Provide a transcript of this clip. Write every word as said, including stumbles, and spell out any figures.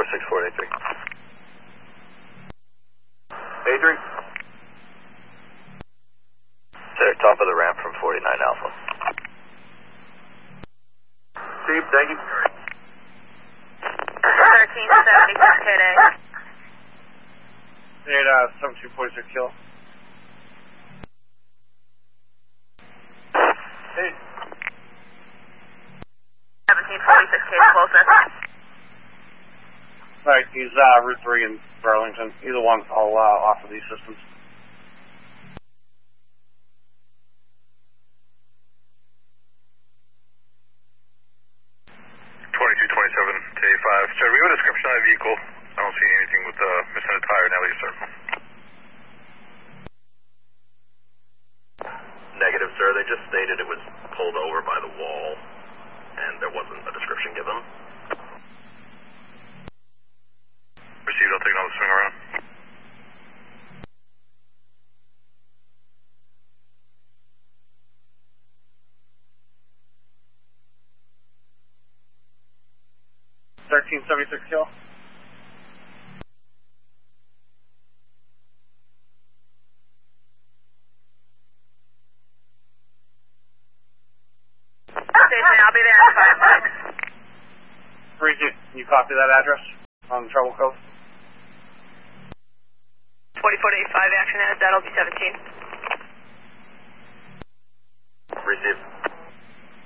six four eight three. Adrian? Sir, top of the ramp from forty-nine Alpha. Steve, thank you. thirteen seventy-six K D. Eight, uh, seven two forty-six kilo. Hey. seventeen forty-six K closest. Alright, he's uh, Route three in Burlington. Either one, I'll uh, offer these systems. twenty-two twenty-seven to A five. Sir, we have a description of the vehicle. I don't see anything with uh, missing a tire now, sir. Negative, sir. They just stated it was pulled over by the wall, and there wasn't a description given. Received, I'll take another swing around. thirteen seventy-six kilo. Station, I'll be there in five minutes. Breezy, can you copy that address on the trouble code? forty-four to eighty-five action ad, that'll be seventeen. Received.